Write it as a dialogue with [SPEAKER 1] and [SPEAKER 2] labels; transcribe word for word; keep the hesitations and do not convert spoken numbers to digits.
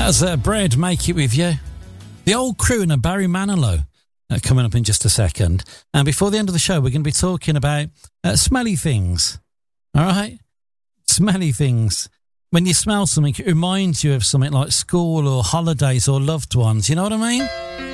[SPEAKER 1] As uh, Bread, Make It With You. The Old Crew and a Barry Manilow uh, coming up in just a second. And before the end of the show, we're going to be talking about uh, smelly things. All right? Smelly things. When you smell something, it reminds you of something like school or holidays or loved ones. You know what I mean?